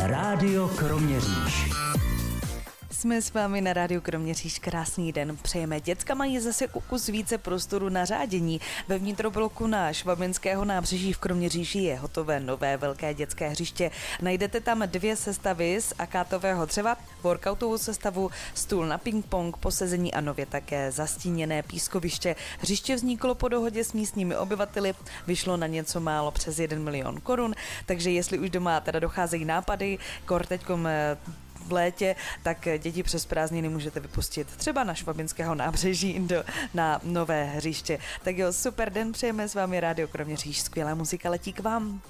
Rádio Kroměříž. Jsme s vámi na rádiu Kroměříž, krásný den přejeme. Děcka mají zase kus více prostoru na řádění. Ve vnitrobloku na Švabinského nábřeží v Kroměříži je hotové nové velké dětské hřiště. Najdete tam 2 sestavy z akátového dřeva, workoutovou sestavu, stůl na ping-pong, posezení a nově také zastíněné pískoviště. Hřiště vzniklo po dohodě s místními obyvateli, vyšlo na něco málo přes 1 milion korun, takže jestli už doma teda docházejí nápady, teďkom v létě, tak děti přes prázdniny můžete vypustit třeba na Švabinského nábřeží na nové hřiště. Tak jo, super den, přejeme s vámi Rádio Kroměříž, skvělá muzika letí k vám.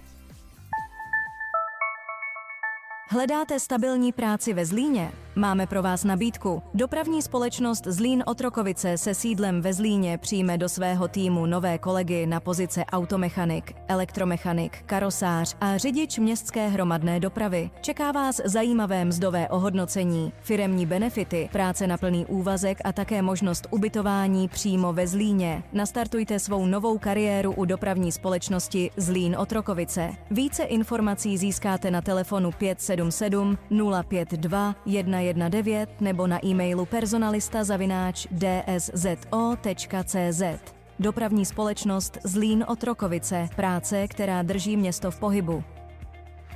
Hledáte stabilní práci ve Zlíně? Máme pro vás nabídku. Dopravní společnost Zlín Otrokovice se sídlem ve Zlíně přijme do svého týmu nové kolegy na pozice automechanik, elektromechanik, karosář a řidič městské hromadné dopravy. Čeká vás zajímavé mzdové ohodnocení, firemní benefity, práce na plný úvazek a také možnost ubytování přímo ve Zlíně. Nastartujte svou novou kariéru u dopravní společnosti Zlín Otrokovice. Více informací získáte na telefonu 577 052 119 nebo na e-mailu personalista@dszzo.cz. Dopravní společnost Zlín Otrokovice. Práce, která drží město v pohybu.